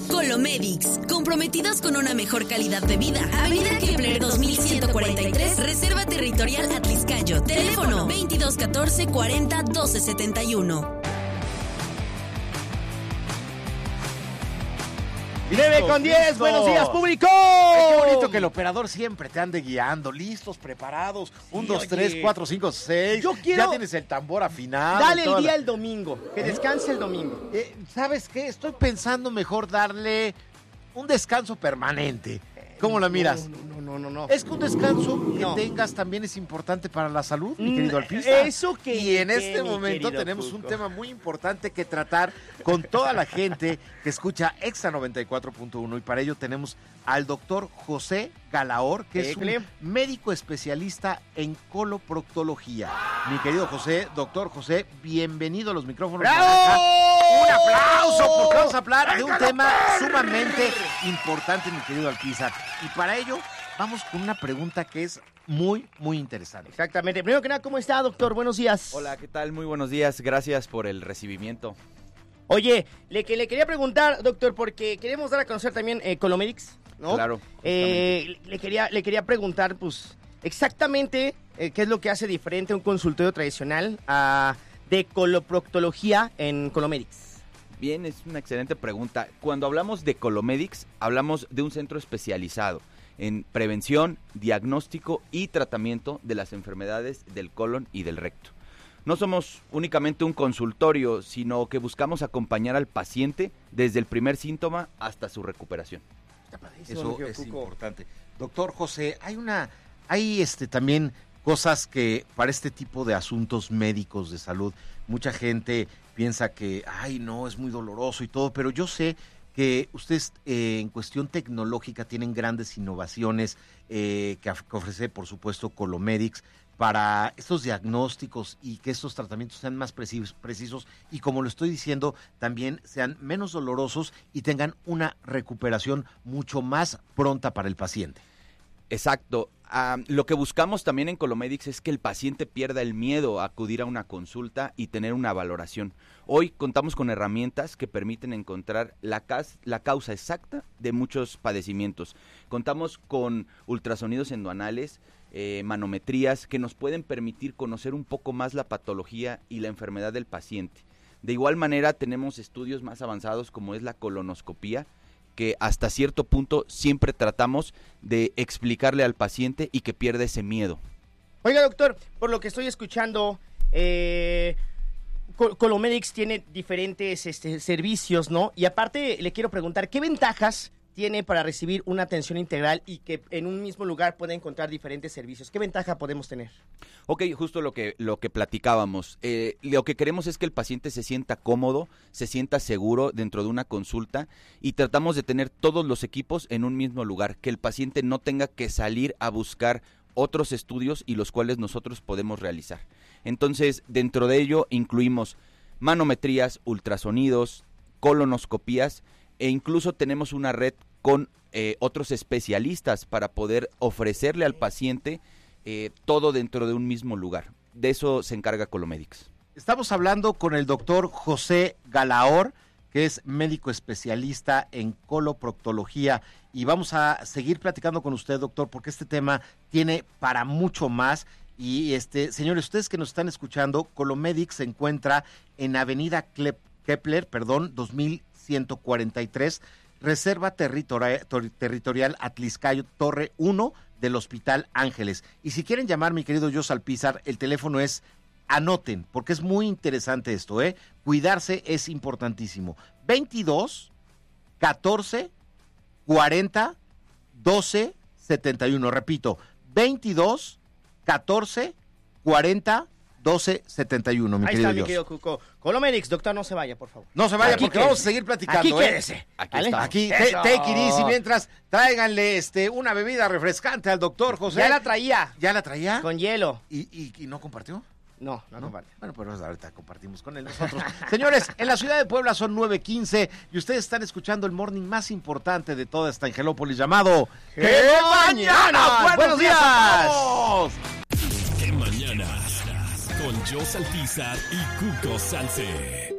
Colomedics, comprometidos con una mejor calidad de vida. Avenida Kepler 2143, Reserva Territorial Atliscayo. Teléfono 2214 40 12 71. 9:10, buenos días, público. Qué bonito que el operador siempre te ande guiando, listos, preparados. 1, 2, 3, 4, 5, 6. Yo quiero... Ya tienes el tambor afinado. Dale el día el domingo, que descanse el domingo. ¿Sabes qué? Estoy pensando mejor darle un descanso permanente. ¿Cómo la miras? No. Es que un descanso que tengas también es importante para la salud, mi querido Alpista. Eso que... Y en este momento tenemos un tema muy importante que tratar con toda la gente que escucha Exa 94.1 y para ello tenemos al doctor José Galaor, que es un médico especialista en coloproctología. Mi querido José, doctor José, bienvenido a los micrófonos. ¡Bravo! Un aplauso, porque vamos a hablar de un tema sumamente importante, mi querido Alpizar. Y para ello, vamos con una pregunta que es muy, muy interesante. Exactamente. Primero que nada, ¿cómo está, doctor? Buenos días. Hola, ¿qué tal? Muy buenos días. Gracias por el recibimiento. Oye, le quería preguntar, doctor, porque queremos dar a conocer también Colomedics, ¿no? Claro. Le quería preguntar, pues, exactamente qué es lo que hace diferente un consultorio tradicional de coloproctología en Colomedics. Bien, es una excelente pregunta. Cuando hablamos de Colomedics, hablamos de un centro especializado en prevención, diagnóstico y tratamiento de las enfermedades del colon y del recto. No somos únicamente un consultorio, sino que buscamos acompañar al paciente desde el primer síntoma hasta su recuperación. Eso es importante. Doctor José, hay también cosas que para este tipo de asuntos médicos de salud, mucha gente piensa que, no, es muy doloroso y todo, pero yo sé que ustedes en cuestión tecnológica tienen grandes innovaciones que ofrece, por supuesto, Colomedics para estos diagnósticos y que estos tratamientos sean más precisos y, como lo estoy diciendo, también sean menos dolorosos y tengan una recuperación mucho más pronta para el paciente. Exacto. Lo que buscamos también en Colomedics es que el paciente pierda el miedo a acudir a una consulta y tener una valoración. Hoy contamos con herramientas que permiten encontrar la causa exacta de muchos padecimientos. Contamos con ultrasonidos endoanales, manometrías que nos pueden permitir conocer un poco más la patología y la enfermedad del paciente. De igual manera tenemos estudios más avanzados como es la colonoscopía, que hasta cierto punto siempre tratamos de explicarle al paciente y que pierda ese miedo. Oiga, doctor, por lo que estoy escuchando, Colomedics tiene diferentes servicios, ¿no? Y aparte le quiero preguntar, ¿qué ventajas tiene para recibir una atención integral y que en un mismo lugar pueda encontrar diferentes servicios? ¿Qué ventaja podemos tener? Ok, justo lo que platicábamos. Lo que queremos es que el paciente se sienta cómodo, se sienta seguro dentro de una consulta y tratamos de tener todos los equipos en un mismo lugar, que el paciente no tenga que salir a buscar otros estudios y los cuales nosotros podemos realizar. Entonces, dentro de ello incluimos manometrías, ultrasonidos, colonoscopías e incluso tenemos una red con otros especialistas para poder ofrecerle al paciente todo dentro de un mismo lugar. De eso se encarga Colomedics. Estamos hablando con el doctor José Galaor, que es médico especialista en coloproctología, y vamos a seguir platicando con usted, doctor, porque este tema tiene para mucho más. Y señores, ustedes que nos están escuchando, Colomedics se encuentra en Avenida Kepler, 2143, Reserva Territorial Atliscayo, Torre 1 del Hospital Ángeles. Y si quieren llamar, mi querido Jos Alpizar, el teléfono es, anoten, porque es muy interesante esto, cuidarse es importantísimo. 22 14 40 12 71, repito, 22 14 40 1271, mi Ahí querido está, mi Jos. querido Cuco. Colomedics, doctor, no se vaya, por favor. No se vaya, Aquí porque quédese. vamos a seguir platicando. Aquí quédese. Aquí ¿Vale? está. Aquí, Eso. take it easy, mientras tráiganle una bebida refrescante al doctor José. Ya la traía. ¿Ya la traía? Con hielo. ¿Y no compartió? No comparte. Bueno, pues ahorita compartimos con él nosotros. Señores, en la ciudad de Puebla son 9:15 y ustedes están escuchando el morning más importante de toda esta Angelópolis llamado ¡Qué mañana! ¡Buenos días a todos! ¡Qué mañana! Con Jos Alpizar y Cuco Sánchez.